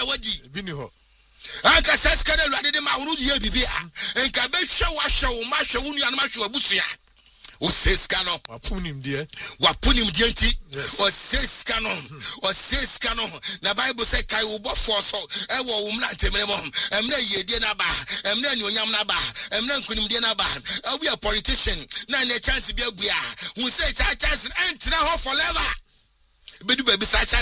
wadi Bini ho. Anka sesika na Awurade de ma wo ye bibi a enka be hwe wa hwe wo ma hwe wo nua na ma hwe abusua o sesika no Wapunim de. wapunim de nti o sesika no na Bible say kai wo bofo so e wo wo mra ntemre mo emra yedie na ba emra nyonyam na ba emra nkunim de na ba we a politician na na chance bi abua hu say chance entra ho forever bedu baby sa